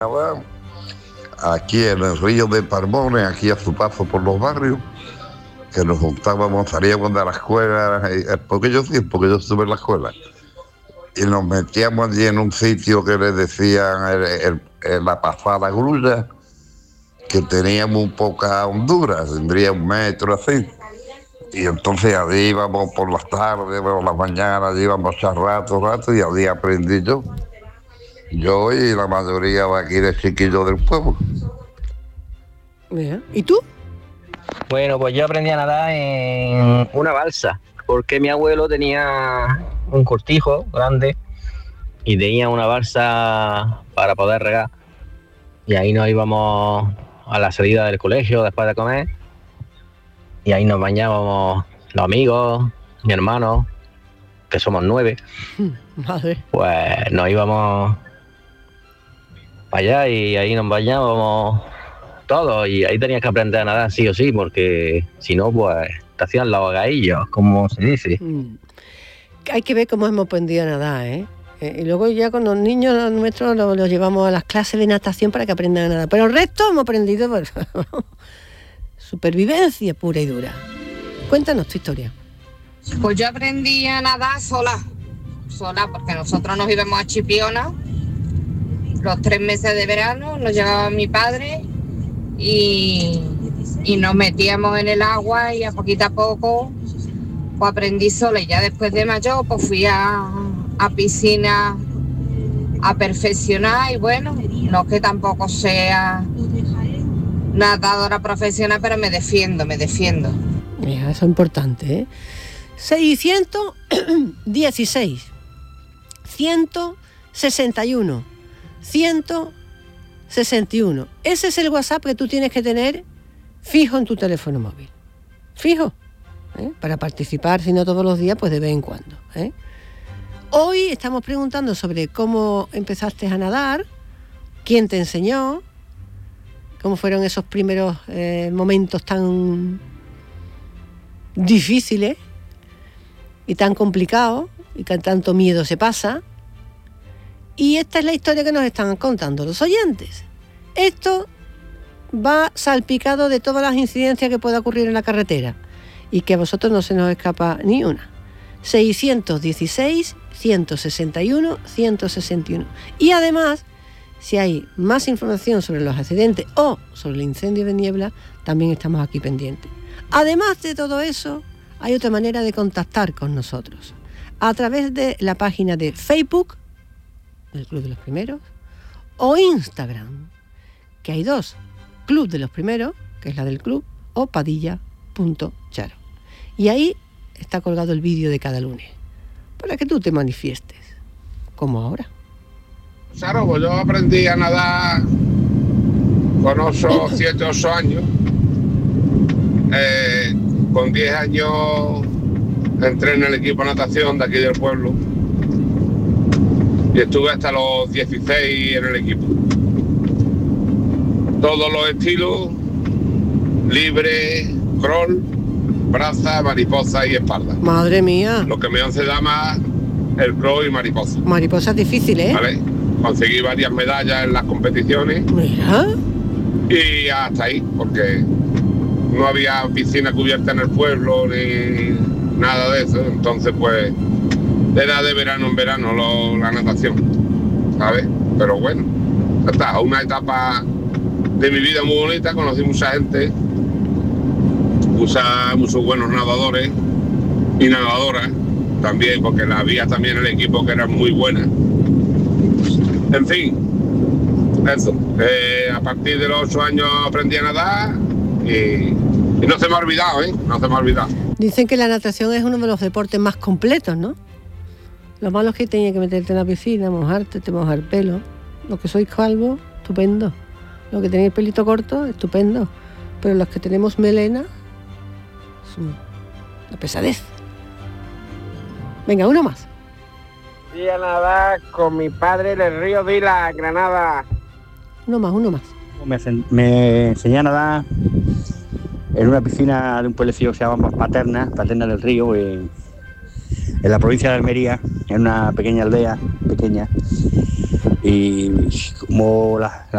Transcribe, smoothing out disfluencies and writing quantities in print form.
Aquí en el río de Parmones, aquí a su paso por los barrios, que nos juntábamos, salíamos de la escuela, porque yo estuve en la escuela, y nos metíamos allí en un sitio que le decían la pasada grulla, que teníamos un poca hondura, tendría 1 metro así, y entonces allí íbamos por las tardes, por las mañanas, allí íbamos a rato, y allí aprendí yo y la mayoría de aquí de chiquillos del pueblo. ¿Y tú? Bueno, pues yo aprendí a nadar en una balsa, porque mi abuelo tenía un cortijo grande y tenía una balsa para poder regar. Y ahí nos íbamos a la salida del colegio después de comer y ahí nos bañábamos los amigos, mi hermano, que somos 9. Madre. Pues nos íbamos para allá y ahí nos bañábamos todos y ahí tenías que aprender a nadar sí o sí, porque si no, pues te hacían los ahogadillos, como se dice. Hay que ver cómo hemos aprendido a nadar, ¿eh? Y luego ya con los niños nuestros los llevamos a las clases de natación para que aprendan a nadar. Pero el resto hemos aprendido pues, supervivencia pura y dura. Cuéntanos tu historia. Pues yo aprendí a nadar sola, porque nosotros nos íbamos a Chipiona los 3 meses de verano, nos llevaba mi padre y nos metíamos en el agua y a poco pues aprendí sola, y ya después de mayor pues fui a piscina a perfeccionar, y bueno, no es que tampoco sea nadadora profesional, pero me defiendo. Mira, eso es importante, ¿eh? 616 161 161. Ese es el WhatsApp que tú tienes que tener fijo en tu teléfono móvil. Fijo, ¿eh? Para participar, si no todos los días, pues de vez en cuando, ¿eh? Hoy estamos preguntando sobre cómo empezaste a nadar, quién te enseñó, cómo fueron esos primeros momentos tan difíciles y tan complicados y que tanto miedo se pasa. Y esta es la historia que nos están contando los oyentes. Esto va salpicado de todas las incidencias que pueda ocurrir en la carretera y que a vosotros no se nos escapa ni una. 616 161 161. Y además, si hay más información sobre los accidentes o sobre el incendio de Niebla, también estamos aquí pendientes. Además de todo eso, hay otra manera de contactar con nosotros. A través de la página de Facebook del Club de los Primeros o Instagram, que hay 2, Club de los Primeros, que es la del club, o padilla.charo. Y ahí está colgado el vídeo de cada lunes, para que tú te manifiestes, como ahora. Claro, pues yo aprendí a nadar con 7 o 8 años. Con 10 años entré en el equipo de natación de aquí del pueblo y estuve hasta los 16 en el equipo. Todos los estilos: libre, crawl, braza, mariposa y espalda. Madre mía. Lo que me se llama el crawl y mariposa. Mariposa es difícil, ¿eh? Vale. Conseguí varias medallas en las competiciones. Mira. Y hasta ahí, porque no había piscina cubierta en el pueblo ni nada de eso. Entonces, pues, era de verano en verano la natación, ¿sabes? Pero bueno, hasta una etapa de mi vida muy bonita. Conocí mucha gente, muchos buenos nadadores y nadadoras también, porque la había también el equipo que era muy buena. En fin, eso. A partir de los 8 años aprendí a nadar y no se me ha olvidado, ¿eh? No se me ha olvidado. Dicen que la natación es uno de los deportes más completos, ¿no? Lo malo es que tenías que meterte en la piscina, mojarte, te mojar el pelo. Los que sois calvos, estupendo. Los que tenéis pelito corto, estupendo. Pero los que tenemos melena, es una pesadez. Venga, uno más. Fui a nadar con mi padre en el río Vila, Granada. Uno más. Me enseñé a nadar en una piscina de un pueblecillo que se llama Paterna del Río, en la provincia de Almería, en una pequeña aldea, y como la